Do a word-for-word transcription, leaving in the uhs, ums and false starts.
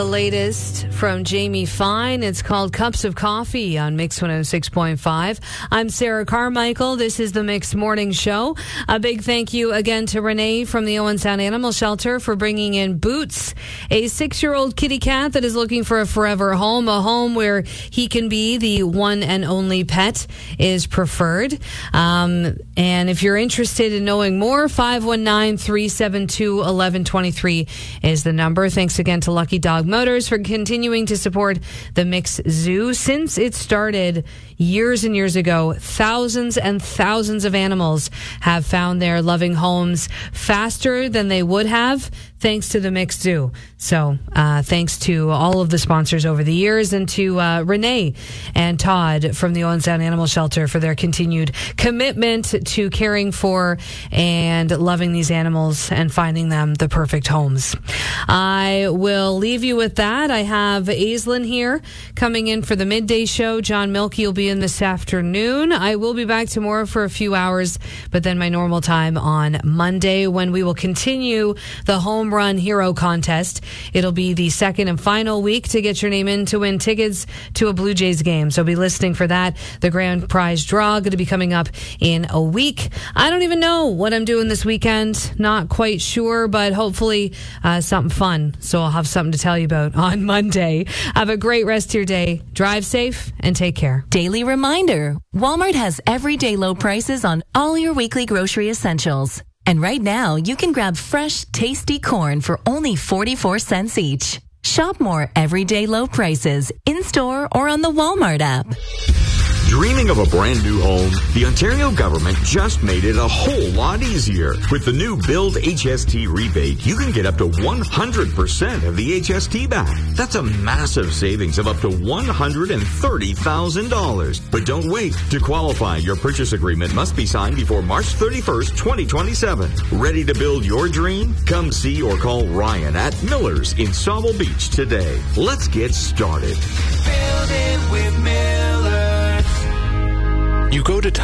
The latest from Jamie Fine. It's called Cups of Coffee on Mix one oh six point five. I'm Sarah Carmichael. This is the Mix Morning Show. A big thank you again to Renee from the Owen Sound Animal Shelter for bringing in Boots, a six-year-old kitty cat that is looking for a forever home, a home where he can be the one and only pet is preferred. Um, and if you're interested in knowing more, five one nine, three seven two, one one two three is the number. Thanks again to Lucky Dog Motors for continuing to support the Mix Zoo. Since it started years and years ago, thousands and thousands of animals have found their loving homes faster than they would have thanks to the Mix Zoo. So uh, thanks to all of the sponsors over the years, and to uh, Renee and Todd from the Owen Sound Animal Shelter for their continued commitment to caring for and loving these animals and finding them the perfect homes. I will leave you with that. I have Aislinn here coming in for the midday show. John Milkey will be in this afternoon. I will be back tomorrow for a few hours, but then my normal time on Monday, when we will continue the Home Run Hero contest. It'll be the second and final week to get your name in to win tickets to a Blue Jays game. So be listening for that. The grand prize draw going to be coming up in a week. I don't even know what I'm doing this weekend. Not quite sure, but hopefully uh, something fun. So I'll have something to tell you about on Monday. Have a great rest of your day. Drive safe and take care. Daily reminder, Walmart has everyday low prices on all your weekly grocery essentials. And right now, you can grab fresh, tasty corn for only forty-four cents each. Shop more everyday low prices in-store or on the Walmart app. Dreaming of a brand new home? The Ontario government just made it a whole lot easier. With the new Build H S T rebate, you can get up to one hundred percent of the H S T back. That's a massive savings of up to one hundred thirty thousand dollars. But don't wait. To qualify, your purchase agreement must be signed before March thirty-first, twenty twenty-seven. Ready to build your dream? Come see or call Ryan at Miller's in Sauble Beach today. Let's get started. Build it with Miller. You go to